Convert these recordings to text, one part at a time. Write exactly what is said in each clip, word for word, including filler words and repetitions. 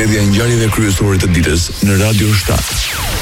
Mbledhja e ngjarjeve kryesore të ditës në Radio shtat.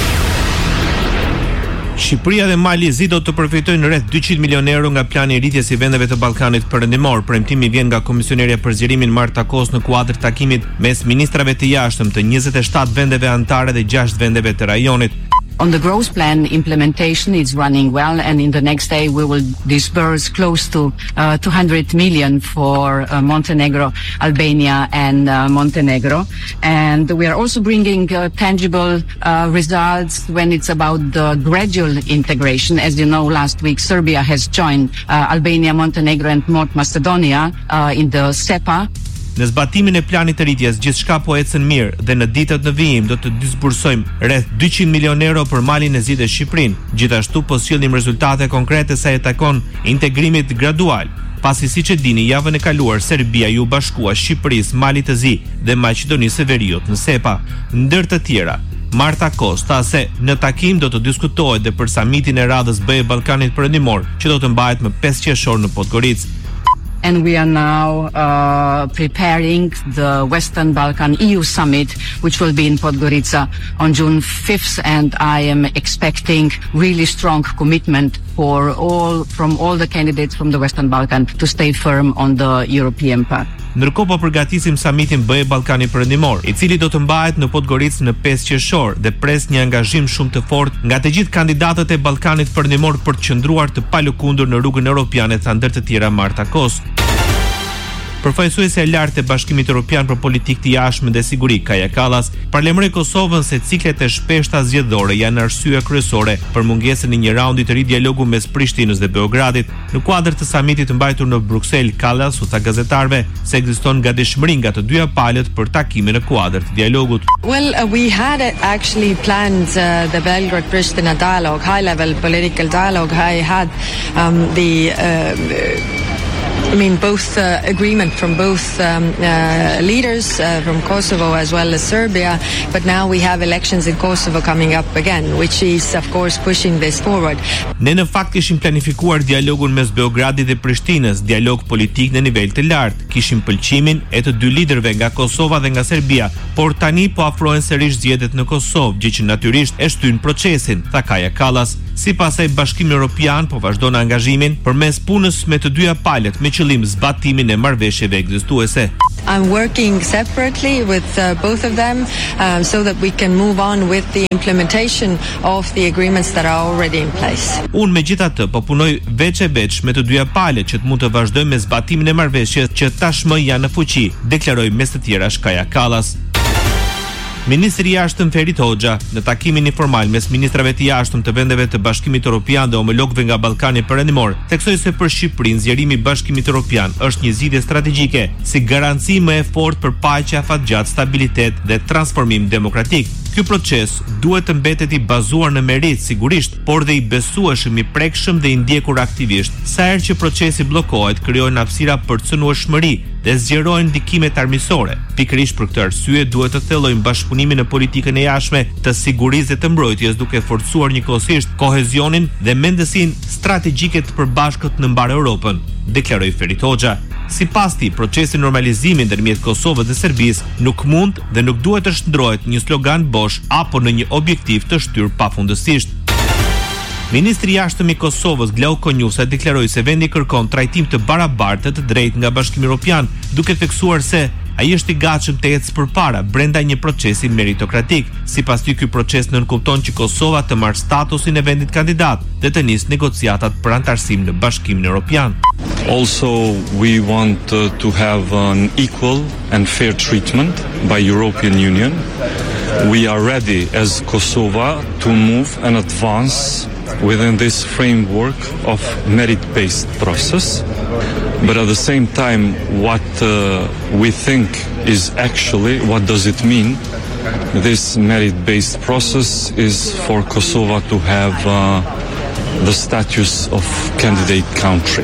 Shqipëria dhe Mali i Zi do të përfitojnë rreth dyqind milionë euro nga plani i rritjes i vendeve të Ballkanit Perëndimor. Premtimi vjen nga Komisionerja për zgjerimin Marta Kos në kuadër të takimit mes ministrave të jashtëm të njëzet e shtatë vendeve anëtare dhe gjashtë vendeve të rajonit. On the growth plan, implementation is running well, and in the next day we will disburse close to uh, two hundred million for uh, Montenegro, Albania and uh, Montenegro. And we are also bringing uh, tangible uh, results when it's about the gradual integration. As you know, last week Serbia has joined uh, Albania, Montenegro and North Macedonia uh, in the SEPA. Në zbatimin e planit të rritjes, gjithçka po ecën mirë dhe në ditët në vijim do të disbursojmë rreth dyqind milionë euro për Malin e Zi dhe Shqipërinë. Gjithashtu po sjellim rezultate konkrete sa e takon integrimit gradual. Pasi siç e dini, javën e kaluar Serbia ju bashkua Shqipërisë, Malit të Zi dhe Maqedonisë së Veriut në SEPA. Ndër të tjera, Marta Kos tha se në takim do të diskutohet dhe për samitin e radhës B e Ballkanit Perëndimor, që do të mbahet më pesë qershor në Podgoricë. And we are now uh, preparing the Western Balkan E U Summit, which will be in Podgorica on June fifth, and I am expecting really strong commitment for all, from all the candidates from the Western Balkan to stay firm on the European path. Ndërkohë po përgatisim samitin B e Ballkanit Perëndimor, i cili do të mbahet në Podgoricë në pesë qershor dhe pres një angazhim shumë të fortë nga të gjithë kandidatët e Ballkanit Perëndimor për të qëndruar të palëkundur në rrugën europiane, tha ndër të tjera Marta Kos. Përfaqësuesja e lartë e Bashkimit Evropian për Politikë të Jashtme dhe Siguri, Kaja Kallas, paralajmëroi Kosovën se ciklet e shpeshta zgjedhore janë arsye kryesore për mungesën e një raundi të ri dialogu mes Prishtinës dhe Beogradit. Në kuadër të samitit të mbajtur në Bruksel, Kallas u tha gazetarëve se ekziston gatishmëri nga të dyja palët për takime në kuadër të dialogut. Well, uh, we had actually planned uh, the Belgrade-Pristina dialogue, high-level political dialogue. I had um, the uh, I mean, both uh, agreement from both um, uh, leaders uh, from Kosovo as well as Serbia, but now we have elections in Kosovo coming up again, which is, of course, pushing this forward. Ne në fakt kishim planifikuar dialogun mes Beogradit dhe Prishtinës, dialog politik në nivel të lartë. Kishim pëlqimin e të dy liderëve nga Kosova dhe nga Serbia, por tani po afrohen sërish zgjedhjet në Kosovë, gjë që natyrisht e shtyn procesin, tha Kaja Kallas. Sipas asaj, Bashkimi Evropian po vazhdon angazhimin përmes punës me të dyja palët me qëllim zbatimin e marrëveshjeve ekzistuese. I'm working separately with uh, both of them um, so that we can move on with the implementation of the agreements that are already in place. Unë megjithatë po punoj veç e veç me të dyja palët që të mund të vazhdojmë me zbatimin e marrëveshjes që tashmë janë në fuqi, deklaroi mes të tjerash Kaja Kallas. Ministri i Jashtëm Ferit Hoxha, në takimin informal mes ministrave të jashtëm të vendeve të Bashkimit Evropian dhe homologëve nga Ballkani Perëndimor, theksoi se për Shqipërinë zgjerimi i Bashkimit Evropian është një zgjidhje strategjike, si garanci më e fortë për paqe, afatgjat, stabilitet dhe transformim demokratik. Ky proces duhet të mbetet i bazuar në merit, sigurisht, por dhe i besueshëm, i prekshëm dhe i ndjekur aktivisht. Sa herë që procesi bllokohet, krijohen hapësira për cënueshmëri dhe zgjerohen ndikimet armiqësore. Pikërisht për këtë arsye duhet të thellojmë bashkëpunimin në politikën e jashtme të sigurisë dhe të mbrojtjes, duke forcuar njëkohësisht kohezionin dhe mendësinë strategjike të përbashkët në mbar Europën, deklaroi Ferit Hoxha. Sipas tij, procesi normalizimi ndërmjet Kosovës dhe Serbisë nuk mund dhe nuk duhet të shndrohet një slogan bosh apo në një objektiv të shtyr pafundësisht. Ministri i Jashtëm i Kosovës, Glau Konjusa, deklaroi se vendi kërkon trajtim të barabartë të drejtë nga Bashkimi Evropian, duke theksuar se ai është i gatshëm të ecë përpara brenda një procesi meritokratik. Sipas tij, ky proces nënkupton që Kosova të marrë statusin e vendit kandidat dhe të nisë negociatat për antarësim në Bashkimin Evropian. Also, we want uh, to have an equal and fair treatment by European Union. We are ready as Kosovo to move and advance within this framework of merit-based process. But at the same time, what uh, we think is actually, what does it mean? This merit-based process is for Kosovo to have uh, the status of candidate country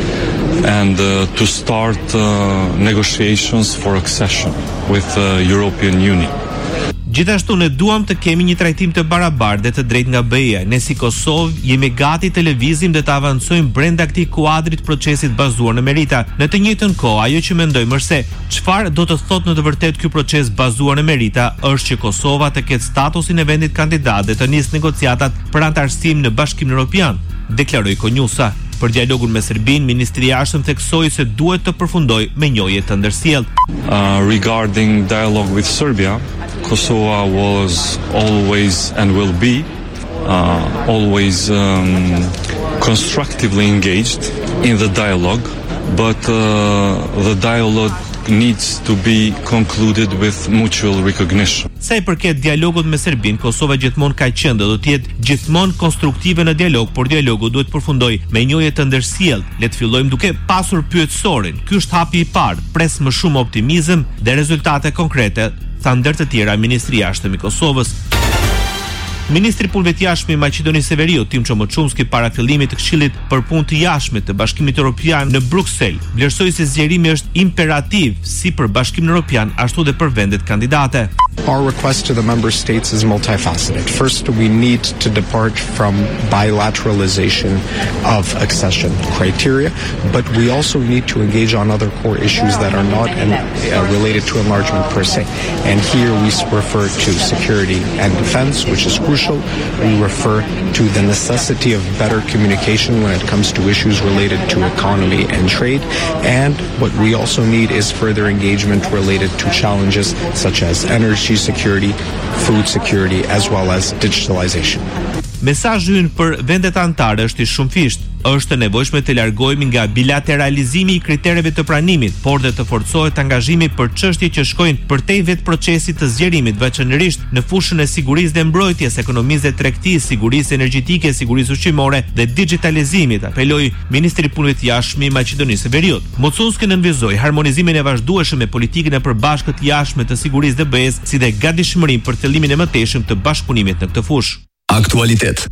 and uh, to start uh, negotiations for accession with the European Union. Gjithashtu ne duam të kemi një trajtim të barabartë dhe të drejtë nga B E A. Ne si Kosovë jemi gati të lëvizim dhe të avancojmë brenda këtij kuadrit procesit bazuar në merita. Në të njëjtën kohë, ajo që mendojmë është se çfarë do të thotë në të vërtetë ky proces bazuar në merita është që Kosova të ketë statusin e vendit kandidat dhe të nisë negociatat për antarësim në Bashkimin Evropian, deklaroi Konjusa. Për dialogun me Serbinë, ministri i jashtëm theksoi se duhet të përfundojë me njohje të ndërsjellë. Uh, regarding dialogue with Serbia, Kosovo was always and will be uh, always um, constructively engaged in the dialogue, but uh, the dialogue needs to be concluded with mutual recognition. Sa i përket dialogut me Serbinë, Kosova gjithmonë ka qenë dhe do të jetë gjithmonë konstruktive në dialog, por dialogu duhet përfundojë me njohje të ndërsjellë. Le të fillojmë duke pasur pyetësorin. Ky është hapi i parë, pres më shumë optimizëm dhe rezultate konkrete, tha ndër të tjera ministri i jashtëm i Kosovës. Ministri i punëve të jashtme i Maqedonisë së Veriut, Timço Moçumski, para fillimit të Këshillit për punë të jashtme të Bashkimit Evropian në Bruksel, vlerësoi se zgjerimi është imperativ si për Bashkimin Evropian ashtu dhe për vendet kandidate. Our request to the member states is multifaceted. First, we need to depart from bilateralization of accession criteria, but we also need to engage on other core issues that are not in, uh, related to enlargement per se. And here we refer to security and defense, which is crucial. We refer to the necessity of better communication when it comes to issues related to economy and trade. And what we also need is further engagement related to challenges such as energy security, food security, as well as digitalization. Mesazhi ynë për vendet anëtare është i shumëfisht. Është e nevojshme të largohemi nga bilateralizimi i kritereve të pranimit, por dhe të forcohet angazhimi për çështje që shkojnë përtej vetë procesit të zgjerimit, veçanërisht në fushën e sigurisë dhe mbrojtjes, ekonomisë dhe tregtisë, sigurisë energjetike, sigurisë ushqimore dhe digitalizimit, apeloi ministri i punëve të jashtme i Maqedonisë së Veriut. Moçumski nënvizoi harmonizimin e vazhdueshëm me politikën e përbashkët të jashtme të sigurisë dhe B E S, si dhe gatishmërinë për fillimin e mëtejshëm të bashkëpunimit në këtë fushë. Aktualitet.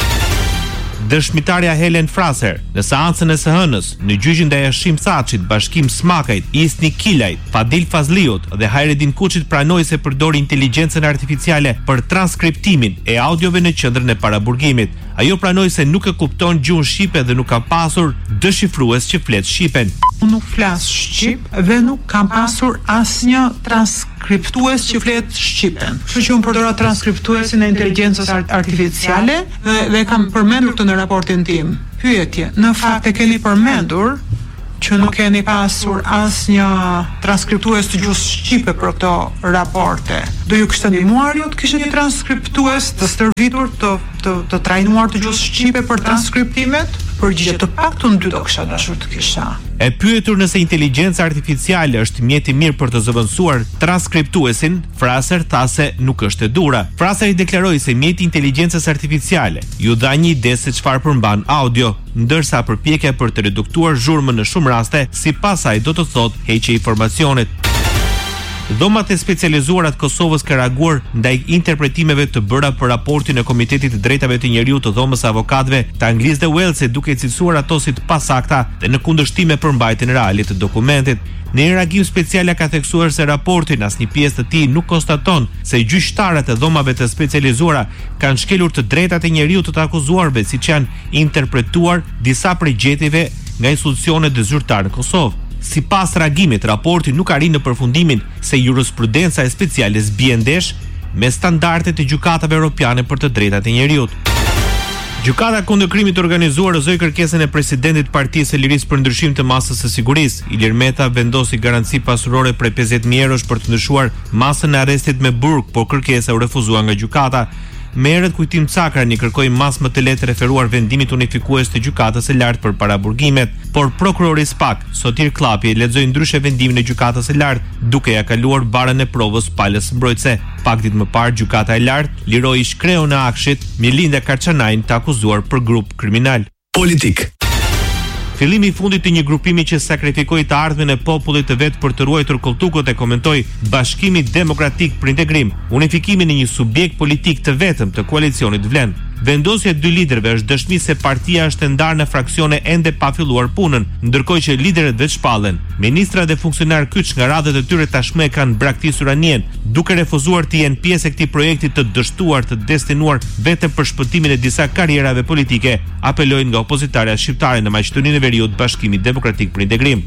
Dëshmitarja Helen Fraser në seancën e së hënës në gjyqin ndaj Hashim Thaçit, Bashkim Smakajt, Isni Kilajt, Fadil Fazliut dhe Hajredin Kuçit pranoi se përdori inteligjencën artificiale për transkriptimin e audiove në qendrën e paraburgimit. Ajo pranoi se nuk e kupton gjuhën shqipe dhe nuk ka pasur dëshifrues që flet shqipen. Unë nuk flas shqip dhe nuk kam pasur asnjë transkriptues që flet shqipen. Kështu që unë përdora transkriptuesin e inteligjencës artificiale dhe, dhe kam përmendur këtë në raportin tim. Pyetje, në fakt e keni përmendur që nuk keni pasur asnjë transkriptues të gjuhës shqipe për këto raporte. Do ju kishte ndihmuar ju të kishte një transkriptues të stërvitur të të, të trajnuar të gjuhës shqipe për transkriptimet? Përgjigje të paktën dy do kisha dashur të kisha. E pyetur nëse inteligjenca artificiale është mjet i mirë për të zëvendësuar transkriptuesin, Fraser tha se nuk është e dura. Fraser i deklaroi se mjeti i inteligjencës artificiale ju dha një ide se çfarë përmban audio, ndërsa përpjekja për të reduktuar zhurmën në shumë raste, sipas saj do të thotë heqje informacionit. Dhomat e specializuara të Kosovës ka reaguar ndaj interpretimeve të bëra për raportin e Komitetit të Drejtave të Njeriut të Dhomës së Avokatëve të Anglisë dhe Walesit, duke cilësuar ato si të pasakta dhe në kundërshtim me përmbajtjen reale të dokumentit. Në një reagim special ka theksuar se raporti në asnjë pjesë të tij nuk konstaton se gjyqtarët e dhomave të specializuara kanë shkelur të drejtat e njeriut të të akuzuarve, siç janë interpretuar disa prej gjetjeve nga institucionet e zyrtare në Kosovë. Si pas reagimit, raporti nuk arrin në përfundimin se jurisprudenca e speciales bie ndesh me standardet e gjykatave europiane për të drejtat e njeriut. Gjykata kundër krimit të organizuar rrëzoi kërkesën e presidentit të Partisë së Lirisë për ndryshim të masës së sigurisë. Ilir Meta vendosi garanci pasurore prej pesëdhjetë mijë eurosh për të ndryshuar masën e arrestit me burg, por kërkesa u refuzua nga gjykata. Merret Kujtim Cakrani kërkoi mas më të lehtë referuar vendimit unifikues të gjykatës së lartë për paraburgimet, por prokurori Spak, Sotir Klapi, lexoi ndryshe vendimin e gjykatës së lartë, duke ja kaluar barën e provës palës mbrojtëse. Pak ditë më parë, gjykata e lartë liroi shkreun e akshit Milinda Karçanajin të akuzuar për grup kriminal. Politik. Fillimi i fundit të një grupimi që sakrifikoi të ardhmen e popullit të vet për të ruajtur kolltukut e komentoi Bashkimi Demokratik për Integrim, unifikimin e një subjekt politik të vetëm të koalicionit vlen. Vendosja e dy liderëve është dëshmi se partia është e ndarë në fraksione ende pa filluar punën, ndërkohë që liderët vetë shpallen. Ministra dhe funksionar kyç nga radhët e tyre tashmë e kanë braktisur anien, duke refuzuar të jenë pjesë e këtij projekti të dështuar të destinuar vetëm për shpëtimin e disa karrierave politike, apelojnë nga opozitarja shqiptare në Maqedoninë e Veriut Bashkimi Demokratik për Integrim.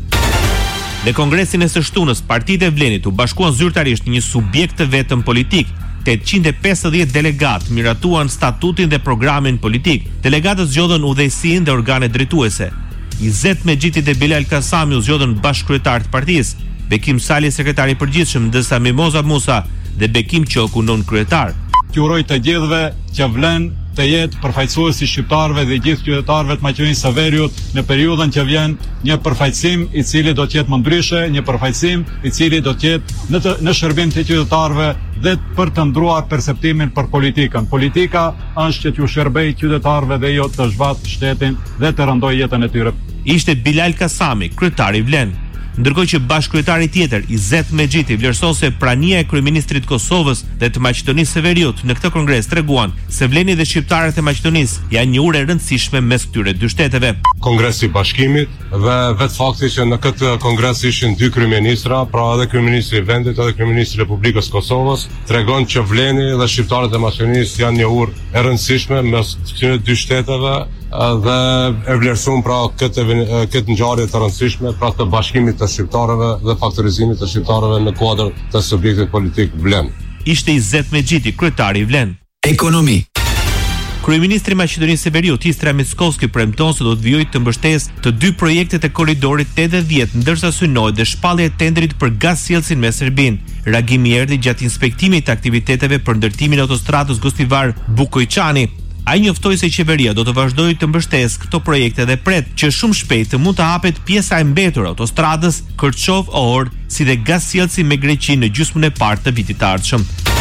Në kongresin e së shtunës, partitë e Vlenit u bashkuan zyrtarisht një subjekt të vetëm politik. tetëqind e pesëdhjetë delegat miratuan statutin dhe programin politik. Delegatët zgjodhen udhëheqësinë dhe organet drejtuese. Izet Mexhiti dhe Bilal Kasami u zgjodhen bashkëkryetar të partisë. Bekim Sali sekretari i përgjithshëm, ndërsa Mimoza Musa dhe Bekim Qoku nën kryetar. Që uroj të gjithëve që vlen të jetë përfaqësuesi shqiptarëve dhe gjithë qytetarëve të Maqedonisë së Veriut në periudhën që vjen, një përfaqësim i cili do të jetë më ndryshe, një përfaqësim i cili do të jetë në, të, në shërbim të qytetarëve dhe për të ndruar perceptimin për politikën. Politika është që t'ju shërbej qytetarëve dhe jo të zhvat shtetin dhe të rëndoj jetën e tyre. Ishte Bilal Kasami, kryetari i Vlen. Ndërkohë që bashkëkryetari tjetër, Izet Mexhiti, vlerëson se prania e kryeministrit të Kosovës dhe të Maqedonisë së Veriut në këtë kongres treguan se Vleni dhe shqiptarët e Maqedonisë janë një urë e rëndësishme mes këtyre dy shteteve. Kongresi i Bashkimit dhe vetë fakti që në këtë kongres ishin dy kryeministra, pra edhe kryeministri i vendit edhe kryeministri i Republikës Kosovës, tregon që Vleni dhe shqiptarët e Maqedonisë janë një urë e rëndësishme mes këtyre dy shteteve dhe e vlerësuan pra këtë këtë ngjarje të rëndësishme, pra të bashkimit të shqiptarëve dhe faktorizimit të shqiptarëve në kuadër të subjektit politik Vlen. Ishte Izet Mexhiti, kryetari i Vlen. Ekonomi. Kryeministri i Maqedonisë së Veriut, Istra Mickoski, premton se do të vijojë të mbështesë të dy projektet e korridorit tetëdhjetë, ndërsa synohet dhe shpallja e tenderit për gazsjellsin me Serbinë. Reagimi erdhi gjatë inspektimit të aktiviteteve për ndërtimin e autostradës Gostivar Bukojçani. Ai njoftoi se qeveria do të vazhdojë të mbështesë këto projekte dhe pret që shumë shpejt të mund të hapet pjesa e mbetur autostradës Kërçov-Ohor, si dhe gazsjellsi me Greqi në gjysmën e parë të vitit të ardhshëm.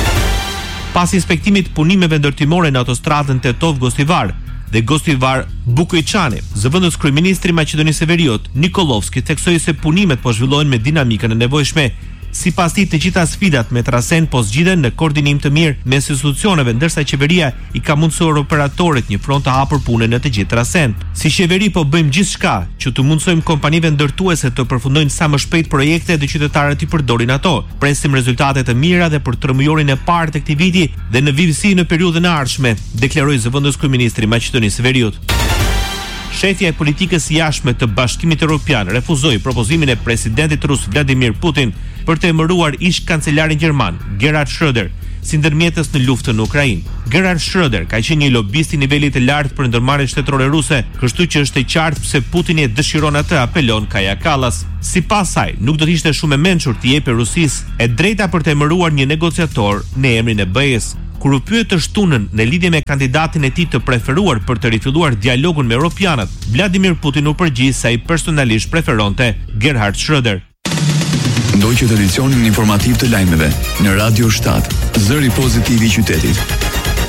Pas inspektimit punimeve ndërtimore në autostradën Tetov-Gostivar dhe Gostivar Bukojçani, zëvendës kryeministri i Maqedonisë së Veriut, Nikolovski, theksoi se punimet po zhvillohen me dinamikën e nevojshme. Sipas tij, të gjitha sfidat me trasen po zgjidhen në koordinim të mirë mes institucioneve, ndërsa qeveria i ka mundësuar operatorët një front të hapur punën në të gjithë trasen. Si qeveri po bëjmë gjithçka që të mundsojmë kompanive ndërtuese të përfundojnë sa më shpejt projekte dhe qytetarët i përdorin ato. Presim rezultate të mira dhe për tërmëjorin e parë të këtij viti dhe në vijësi në periudhën e ardhshme, deklaroi zëvendës kryeministri i Maqedonisë së Veriut. Shefja e politikës jashtme të Bashkimit Evropian refuzoi propozimin e presidentit rus Vladimir Putin për të emëruar ish kancelarin gjerman Gerhard Schröder si ndërmjetës në luftën në Ukrainë. Gerhard Schröder ka qenë një lobist i nivelit të lartë për ndërmarrjen shtetërore ruse, kështu që është e qartë pse Putini e dëshiron atë, apelon Kaja Kallas. Sipas saj, nuk do të ishte shumë e mençur të jepë Rusisë e drejta për të emëruar një negociator në emrin e B E-s. Kur u pyet të shtunën në lidhje me kandidatin e tij të preferuar për të rifilluar dialogun me europianët, Vladimir Putin u përgjigj se ai personalisht preferonte Gerhard Schröder. Ndoqët edicionin informativ të lajmeve në Radio shtat, zëri pozitiv i qytetit.